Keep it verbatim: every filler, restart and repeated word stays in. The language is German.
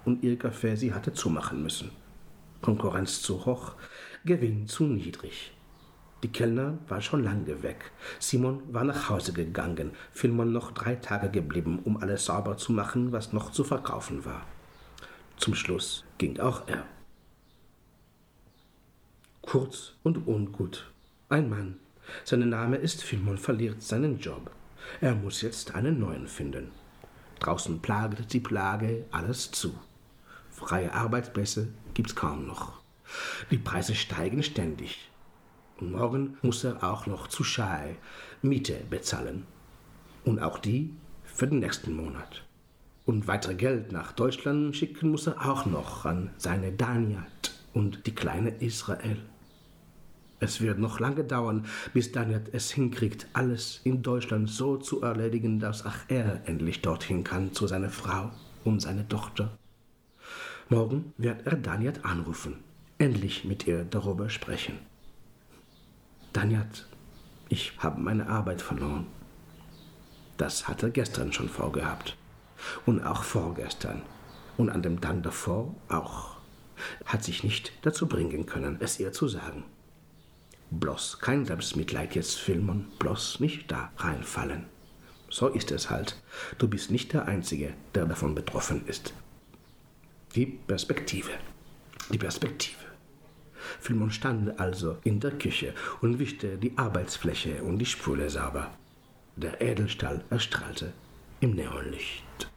und ihr Café sie hatte zumachen müssen. Konkurrenz zu hoch, Gewinn zu niedrig. Die Kellner war schon lange weg. Simon war nach Hause gegangen, Philemon noch drei Tage geblieben, um alles sauber zu machen, was noch zu verkaufen war. Zum Schluss ging auch er. Kurz und ungut. Ein Mann. Sein Name ist Philemon, verliert seinen Job. Er muss jetzt einen neuen finden. Draußen plagt die Plage alles zu. Freie Arbeitsplätze gibt's kaum noch. Die Preise steigen ständig. Und morgen muss er auch noch zu Schei Miete bezahlen. Und auch die für den nächsten Monat. Und weiter Geld nach Deutschland schicken muss er auch noch an seine Daniat und die kleine Israel. Es wird noch lange dauern, bis Daniat es hinkriegt, alles in Deutschland so zu erledigen, dass auch er endlich dorthin kann zu seiner Frau und seiner Tochter. Morgen wird er Daniat anrufen, endlich mit ihr darüber sprechen. Daniat, ich habe meine Arbeit verloren. Das hat er gestern schon vorgehabt. Und auch vorgestern. Und an dem Tag davor auch. Hat sich nicht dazu bringen können, es ihr zu sagen. Bloß kein Selbstmitleid jetzt, Philemon, bloß nicht da reinfallen. So ist es halt. Du bist nicht der Einzige, der davon betroffen ist. Die Perspektive. Die Perspektive. Philemon stand also in der Küche und wischte die Arbeitsfläche und die Spule sauber. Der Edelstahl erstrahlte im Neonlicht.